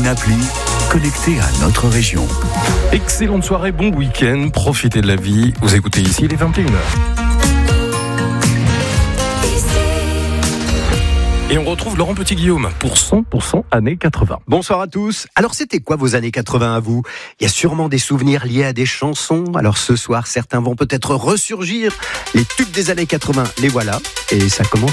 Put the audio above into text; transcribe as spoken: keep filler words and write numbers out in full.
une appli connectée à notre région. Excellente soirée, bon week-end, profitez de la vie. Vous écoutez ici les vingt et une heures. Et on retrouve Laurent Petit-Guillaume pour cent pour cent années quatre-vingts. Bonsoir à tous. Alors c'était quoi vos années quatre-vingts à vous ? Il y a sûrement des souvenirs liés à des chansons. Alors ce soir, certains vont peut-être ressurgir. Les tubes des années quatre-vingts, les voilà. Et ça commence